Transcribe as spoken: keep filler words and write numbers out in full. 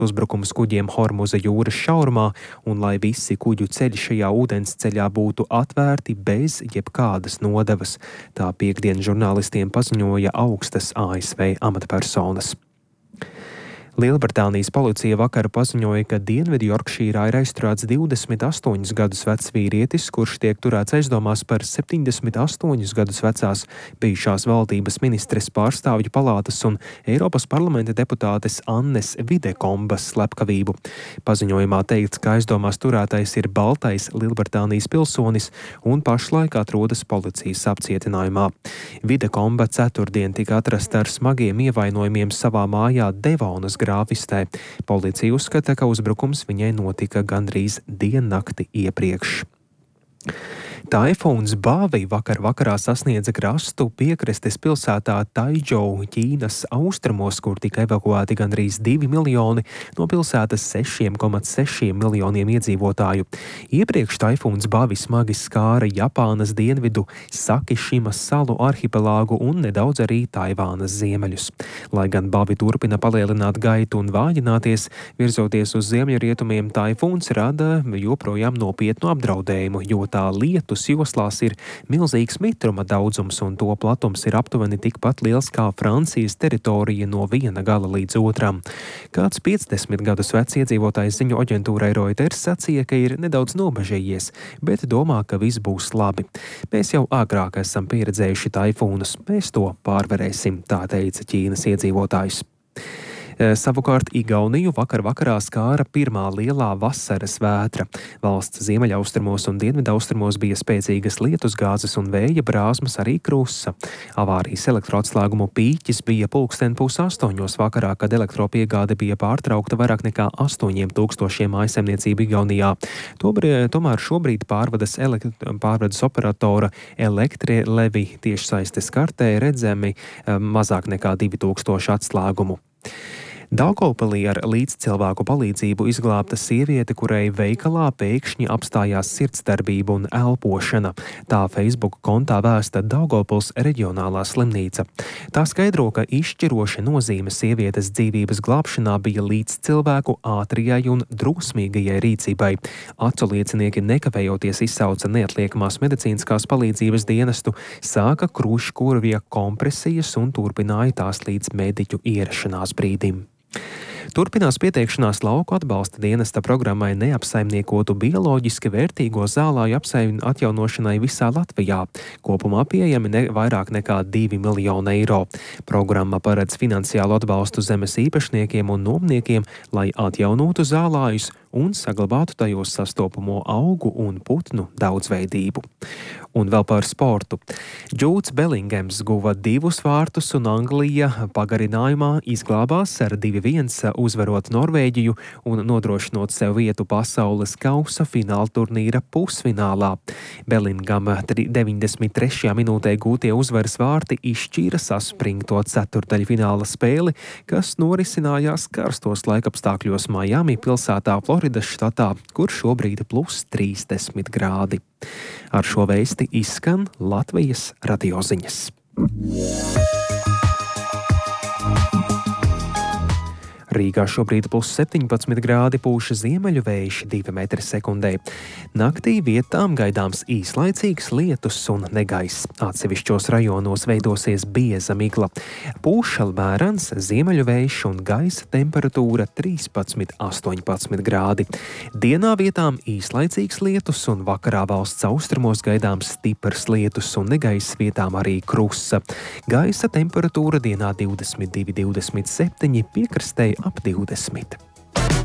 uzbrukums kuģiem Hormuza jūras šaurumā un lai visi kuģu ceļi šajā ūdensceļā būtu atvērti bez jebkādas nodevas. Tā piektdien žurnālistiem paziņoja augstas A S V amatpersonas. Lielbritānijas policija vakar paziņoja, ka Dienvidu Jorkšīrā ir aizturēts divdesmit astoņus gadus vecs vīrietis, kurš tiek turēts aizdomās par septiņdesmit astoņus gadus vecās bijušās valdības ministres pārstāvju palātas un Eiropas parlamenta deputātes Annes Videkombas slepkavību. Paziņojumā teikts, ka aizdomās turētais ir baltais Lielbritānijas pilsonis un pašlaik atrodas policijas apcietinājumā. Videkomba ceturtdien tika atrasta ar smagiem ievainojumiem savā mājā Devonas grāvistē. Policija uzskata, ka uzbrukums viņai notika gandrīz diennakti iepriekš. Taifūns Bāvi vakar vakarā sasniedza krastu piekrastes pilsētā Taidžou, Ķīnas austrumos, kur tika evakuēti gandrīz divi miljoni no pilsētas sešiem komats sešiem miljoniem iedzīvotāju. Iepriekš taifūns Bāvi smagi skāra Japānas dienvidu Sakišimas salu arhipelāgu un nedaudz arī Taivānas ziemeļus. Lai gan Bāvi turpina palielināt gaitu un vājināties, virzoties uz ziemeļrietumiem, taifūns rada joprojām nopietnu apdraudējumu, jo tā lietus joslās ir milzīgs mitruma daudzums un to platums ir aptuveni tikpat liels kā Francijas teritorija no viena gala līdz otram. Kāds piecdesmit gadus vecs iedzīvotājs ziņu aģentūrai Reuters sacīja, ka ir nedaudz nobažījies, bet domā, ka viss būs labi. Mēs jau agrāk esam pieredzējuši taifūnus, mēs to pārvarēsim, tā teica Ķīnas iedzīvotājs. Savukārt Igauniju vakar vakarā skāra pirmā lielā vasaras vētra. Valsts ziemeļaustrumos un dienvidaustrumos bija spēcīgas lietusgāzes un vēja brāzmas arī krusa. Avārijas elektroatslēgumu pīķis bija pulksten pus astoņos vakarā, kad elektropiegāde bija pārtraukta vairāk nekā astoņiem tūkstošiem mājsaimniecību Igaunijā. Tomēr šobrīd pārvades, elekt, pārvades operatora Elektrilevi tiešsaistes kartē redzami mazāk nekā divi tūkstoši atslēgumu. Daugavpilī ar līdzcilvēku palīdzību izglābta sieviete, kurai veikalā pēkšņi apstājās sirdsdarbība un elpošana. Tā Facebook kontā vēsta Daugavpils reģionālā slimnīca. Tā skaidro, ka izšķiroša nozīme sievietes dzīvības glābšanā bija līdzcilvēku ātrijai un drosmīgajai rīcībai. Acu liecinieki nekavējoties izsauca neatliekamās medicīniskās palīdzības dienestu, sāka kruškurvja kompresijas un turpināja tās līdz mediķu ierašanās brīdim. Turpinās pieteikšanās lauku atbalsta dienesta programmai neapsaimniekotu bioloģiski vērtīgo zālāju atjaunošanai visā Latvijā. Kopumā pieejami ne, vairāk nekā divi miljoni eiro. Programma paredz finansiālu atbalstu zemes īpašniekiem un nomniekiem, lai atjaunotu zālājus un saglabātu tajos sastopamo augu un putnu daudzveidību. Un vēl par sportu. Džūds Belingams guva divus vārtus un Anglija pagarinājumā izglābās ar divi viens uzvarot Norvēģiju un nodrošinot sev vietu pasaules kausa fināla turnīra pusfinālā. Belingama deviņdesmit trešajā minūtē gūtie uzvaras vārti izšķīra saspringto ceturdaļfināla spēli, kas norisinājās karstos laikapstākļos Miami pilsētā Floridas štatā, kur šobrīd plus trīsdesmit grādi. Ar šo vēsti izskan Latvijas radioziņas. Rīgā šobrīd plus septiņpadsmit grādi, pūša ziemeļu vējš divi metri sekundē. Naktī vietām gaidāms īslaicīgs lietus un negaiss. Atsevišķos rajonos veidosies bieza migla. Pūša mērens ziemeļu vējš un gaisa temperatūra trīspadsmit līdz astoņpadsmit grādi. Dienā vietām īslaicīgs lietus un vakarā valsts austrumos gaidāms stiprs lietus un negaiss vietām arī krusa. Gaisa temperatūra dienā divdesmit divi līdz divdesmit septiņi, piekrastē ap divdesmit.